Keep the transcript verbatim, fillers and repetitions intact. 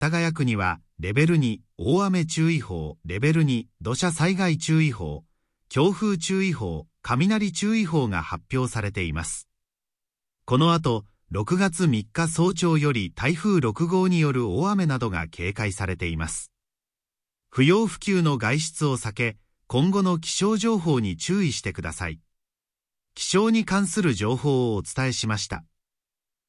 幡ヶ谷区には、レベルに大雨注意報、レベルに土砂災害注意報、強風注意報、雷注意報が発表されています。この後、ろくがつみっか早朝より台風ろくごうによる大雨などが警戒されています。不要不急の外出を避け、今後の気象情報に注意してください。気象に関する情報をお伝えしました。